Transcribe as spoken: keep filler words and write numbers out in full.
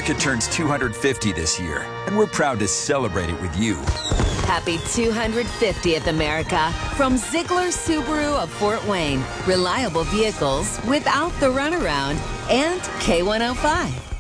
America turns two hundred fifty this year, and we're proud to celebrate it with you. Happy two hundred fiftieth, America, from Ziegler Subaru of Fort Wayne. Reliable vehicles without the runaround, and K one oh five.